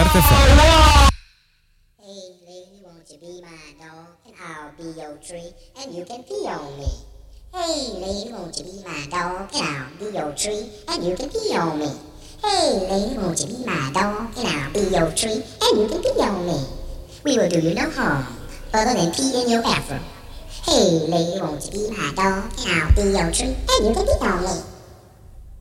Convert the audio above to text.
Smart FM. Hey, lady, won't you be my dog? And I'll be your tree, and you can pee on me. Hey, lady, won't you be my dog? And I'll be your tree, and you can pee on me. Hey, lady, won't you be my dog? And I'll be your tree, and you can pee on me. We will do you no harm, other than pee in your bathroom. Hey, lady, won't you be my dog? And I'll be your tree, and you can pee on me.